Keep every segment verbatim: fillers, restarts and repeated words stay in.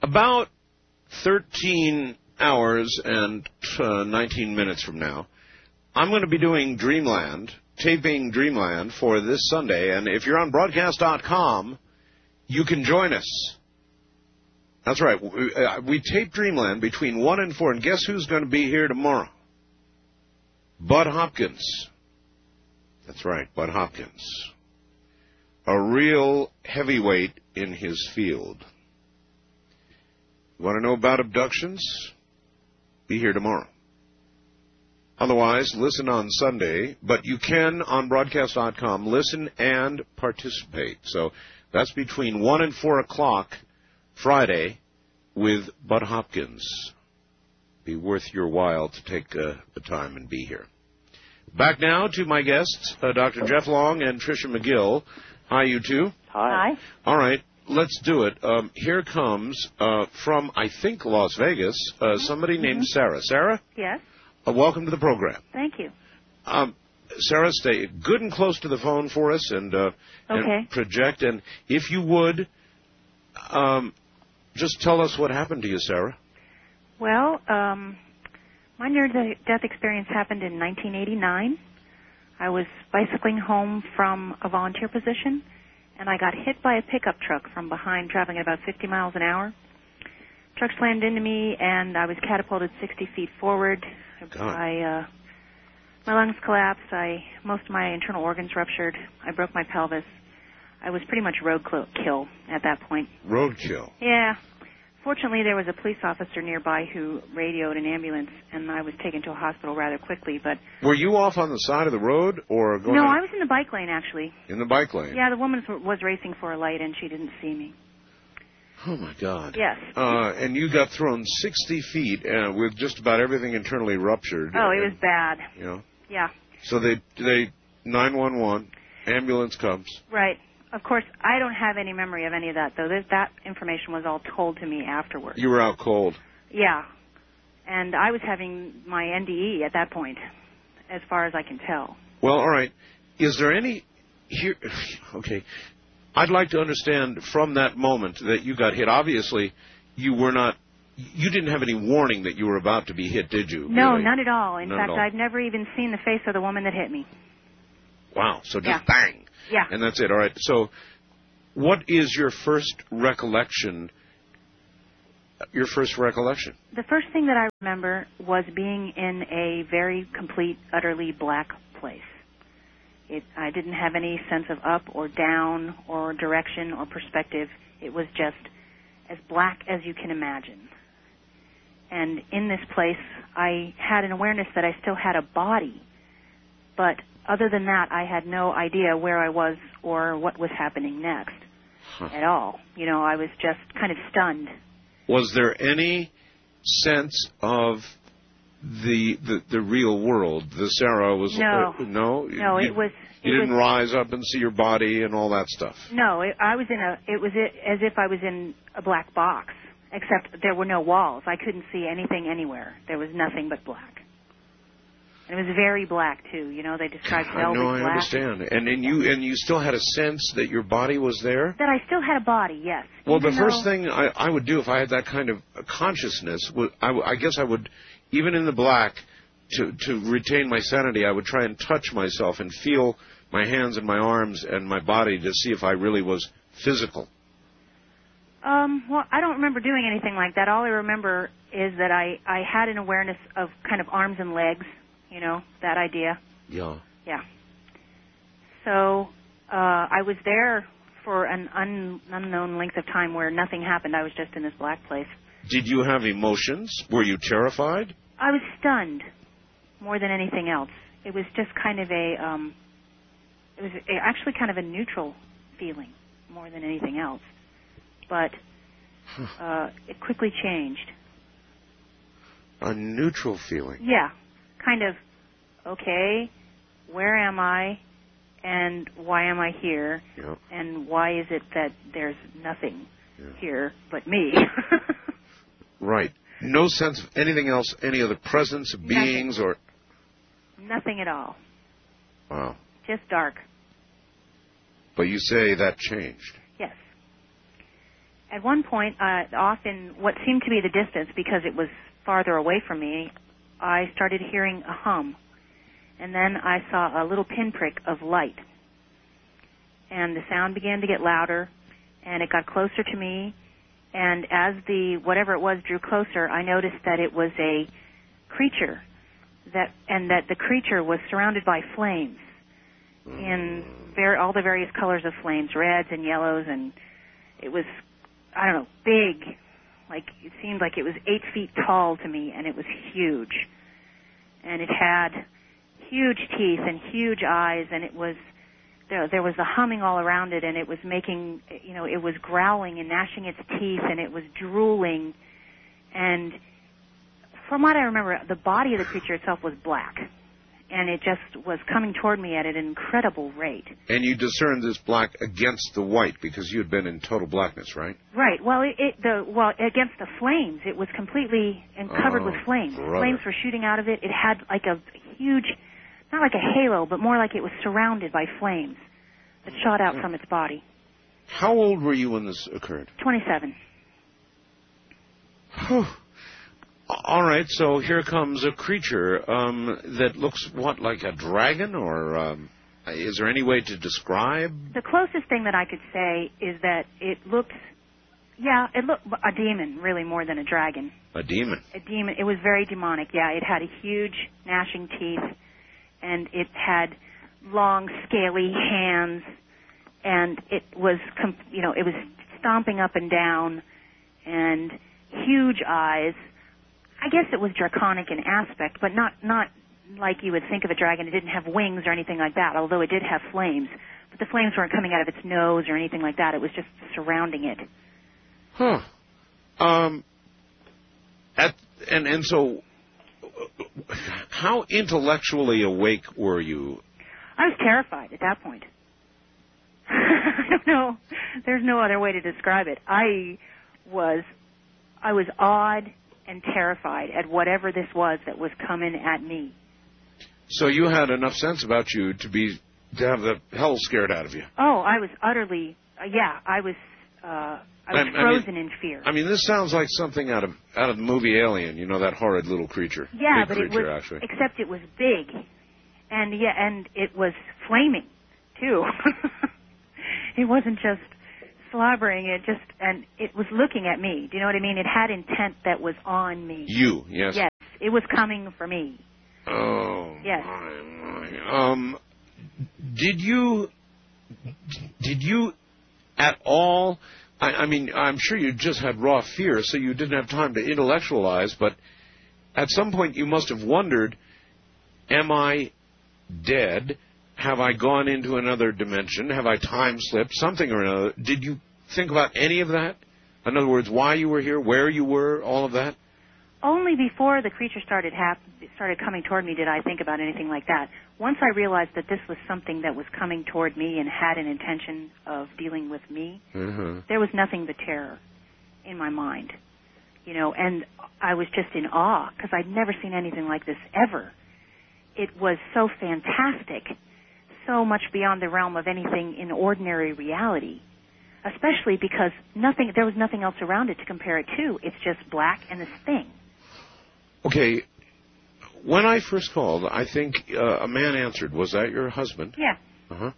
about thirteen hours and uh, nineteen minutes from now, I'm going to be doing Dreamland, taping Dreamland for this Sunday. And if you're on broadcast dot com, you can join us. That's right. We, uh, we tape Dreamland between one and four. And guess who's going to be here tomorrow? Bud Hopkins. That's right, Bud Hopkins. A real heavyweight in his field. You want to know about abductions? Be here tomorrow. Otherwise, listen on Sunday, but you can, on broadcast dot com, listen and participate. So that's between one and four o'clock Friday with Bud Hopkins. Be worth your while to take uh, the time and be here. Back now to my guests, uh, Doctor Jeff Long and Tricia McGill. Hi, you two. Hi. Hi. All right, let's do it. Um, here comes, uh, from, I think, Las Vegas, uh, somebody Mm-hmm. named Sarah. Sarah? Yes. Uh, welcome to the program. Thank you. Um, Sarah, stay good and close to the phone for us and, uh, Okay. and project. And if you would, um, just tell us what happened to you, Sarah. Well, um, my near-death experience happened in nineteen eighty-nine. I was bicycling home from a volunteer position, and I got hit by a pickup truck from behind, traveling at about fifty miles an hour. Truck slammed into me, and I was catapulted sixty feet forward. God. I, uh, my lungs collapsed. I, most of my internal organs ruptured. I broke my pelvis. I was pretty much roadkill at that point. Roadkill. Yeah. Fortunately, there was a police officer nearby who radioed an ambulance, and I was taken to a hospital rather quickly. But Were you off on the side of the road or going no, on I was in the bike lane, actually. in the bike lane? Yeah, the woman was racing for a light, and she didn't see me. Oh, my God. Yes. Uh, and you got thrown sixty feet uh, with just about everything internally ruptured. Oh, it and, was bad. You know? Yeah. So they, they nine one one, ambulance comes. Right. Of course, I don't have any memory of any of that, though. That, that information was all told to me afterwards. You were out cold. Yeah. And I was having my N D E at that point, as far as I can tell. Well, all right. Is there any here? Okay. I'd like to understand from that moment that you got hit. Obviously, you were not. You didn't have any warning that you were about to be hit, did you? No, really? none at all. In None fact, at all. I've never even seen the face of the woman that hit me. Wow. So just Yeah. bang. Yeah. And that's it. All right. So, what is your first recollection? Your first recollection? The first thing that I remember was being in a very complete, utterly black place. It, I didn't have any sense of up or down or direction or perspective. It was just as black as you can imagine. And in this place, I had an awareness that I still had a body. But other than that, I had no idea where I was or what was happening next Huh. at all. You know, I was just kind of stunned. Was there any sense of the the, the real world? The Sarah was No. uh, no No, you, it was... You it didn't was, rise up and see your body and all that stuff. No, it, I was in a. It was it, as if I was in a black box, except there were no walls. I couldn't see anything anywhere. There was nothing but black. And it was very black too. You know, they described I velvet know, I black. understand. And and you and you still had a sense that your body was there. That I still had a body. Yes. Well, Even the first though- thing I, I would do if I had that kind of consciousness, would, I, I guess I would, even in the black, to to retain my sanity, I would try and touch myself and feel my hands and my arms and my body to see if I really was physical. Um, well, I don't remember doing anything like that. All I remember is that I, I had an awareness of kind of arms and legs, you know, that idea. Yeah. Yeah. So uh, I was there for an un, unknown length of time where nothing happened. I was just in this black place. Did you have emotions? Were you terrified? I was stunned more than anything else. It was just kind of a, um, it was a, actually kind of a neutral feeling more than anything else. But uh, it quickly changed. A neutral feeling. Yeah, kind of, okay, where am I, and why am I here, Yeah. and why is it that there's nothing Yeah. here but me? Right. No sense of anything else, any other presence, beings, or... Nothing at all. Wow. Just dark. But you say that changed. Yes. At one point, uh, off in what seemed to be the distance, because it was farther away from me, I started hearing a hum. And then I saw a little pinprick of light. And the sound began to get louder, and it got closer to me. And as the whatever it was drew closer, I noticed that it was a creature, that and that the creature was surrounded by flames in ver- all the various colors of flames, reds and yellows, and it was, I don't know, big. Like, it seemed like it was eight feet tall to me, and it was huge. And it had huge teeth and huge eyes, and it was, there, there was a humming all around it, and it was making, you know, it was growling and gnashing its teeth, and it was drooling. And from what I remember, the body of the creature itself was black. And it just was coming toward me at an incredible rate. And you discerned this black against the white because you had been in total blackness, right? Right. Well, it, it the well against the flames, it was completely and covered oh, with flames. Brother. Flames were shooting out of it. It had like a huge, not like a halo, but more like it was surrounded by flames that shot out from its body. How old were you when this occurred? twenty-seven. All right, so here comes a creature um, that looks, what, like a dragon? Or um, is there any way to describe? The closest thing that I could say is that it looked, yeah, it looked a demon, really, more than a dragon. A demon? A demon. It was very demonic, yeah. It had a huge gnashing teeth, and it had long, scaly hands, and it was, you know, it was stomping up and down, and huge eyes. I guess it was draconic in aspect, but not not like you would think of a dragon. It didn't have wings or anything like that, although it did have flames. But the flames weren't coming out of its nose or anything like that. It was just surrounding it. Huh. Um. At and and so, how intellectually awake were you? I was terrified at that point. I don't know. There's no other way to describe it. I was, I was awed and terrified at whatever this was that was coming at me. So you had enough sense about you to be to have the hell scared out of you. Oh, I was utterly, uh, yeah, I was, uh, I was I, frozen I mean, in fear. I mean, this sounds like something out of out of the movie Alien. You know, that horrid little creature. Yeah, Big but creature, it was, actually. except it was big, and yeah, and it was flaming too. It wasn't just slobbering, it just, and it was looking at me. Do you know what I mean? It had intent that was on me. You, yes. Yes, it was coming for me. Oh. Yes. My, my. Um, did you, did you at all, I, I mean, I'm sure you just had raw fear, so you didn't have time to intellectualize, but at some point you must have wondered, am I dead? Have I gone into another dimension? Have I time slipped? Something or another. Did you think about any of that? In other words, why you were here, where you were, all of that? Only before the creature started hap- started coming toward me did I think about anything like that. Once I realized that this was something that was coming toward me and had an intention of dealing with me, Mm-hmm. there was nothing but terror in my mind. You know, and I was just in awe because I'd never seen anything like this ever. It was so fantastic, so much beyond the realm of anything in ordinary reality, especially because nothing, there was nothing else around it to compare it to. It's just black and this thing. Okay, when I first called, I think uh, a man answered. Was that your husband? Yeah. Uh-huh.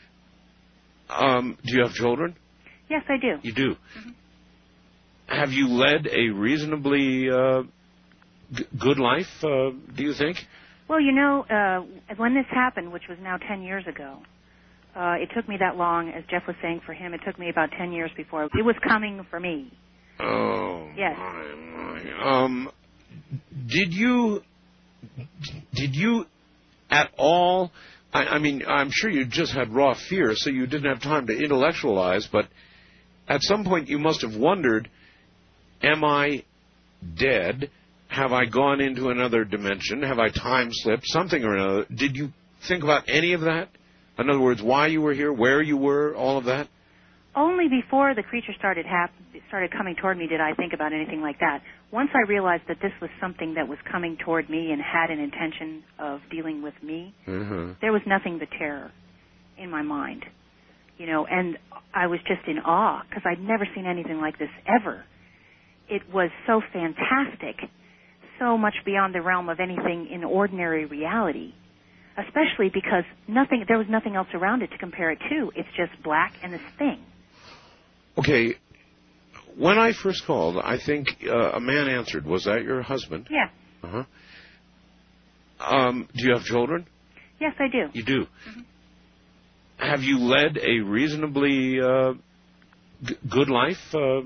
Um, do you have children? Yes, I do. You do. Mm-hmm. Have you led a reasonably uh, g- good life, uh, do you think? Well, you know, uh, when this happened, which was now ten years ago, uh, it took me that long, as Jeff was saying for him, it took me about ten years before it was coming for me. Oh, yes. my, my. Um, did you, did you at all, I, I mean, I'm sure you just had raw fear, so you didn't have time to intellectualize, but at some point you must have wondered, am I dead? Have I gone into another dimension? Have I time slipped? Something or another. Did you think about any of that? In other words, why you were here, where you were, all of that? Only before the creature started hap- started coming toward me did I think about anything like that. Once I realized that this was something that was coming toward me and had an intention of dealing with me, Mm-hmm. there was nothing but terror in my mind. you know, and I was just in awe because I'd never seen anything like this ever. It was so fantastic, so much beyond the realm of anything in ordinary reality, especially because nothing, there was nothing else around it to compare it to. It's just black and this thing. Okay. When I first called, I think uh, a man answered. Was that your husband? Yeah. Uh-huh. Um, do you have children? Yes, I do. You do? Mm-hmm. Have you led a reasonably uh, g- good life uh,